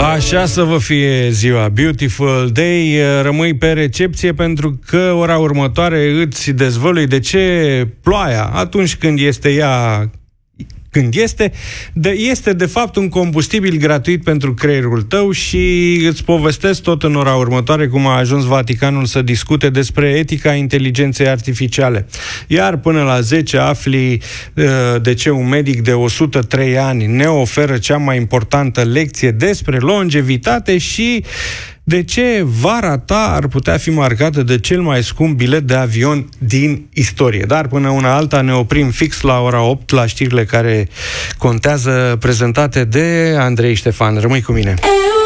Așa să vă fie ziua. Beautiful day. Rămâi pe recepție pentru că ora următoare îți dezvălui de ce ploaia, atunci când este ea, este de fapt un combustibil gratuit pentru creierul tău și îți povestesc tot în ora următoare cum a ajuns Vaticanul să discute despre etica inteligenței artificiale. Iar până la 10 afli de ce un medic de 103 ani ne oferă cea mai importantă lecție despre longevitate și de ce vara ta ar putea fi marcată de cel mai scump bilet de avion din istorie. Dar până una alta ne oprim fix la ora 8 la știrile care contează, prezentate de Andrei Ștefan. Rămâi cu mine!